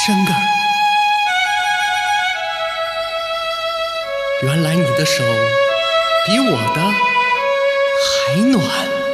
生儿，原来你的手比我的还暖。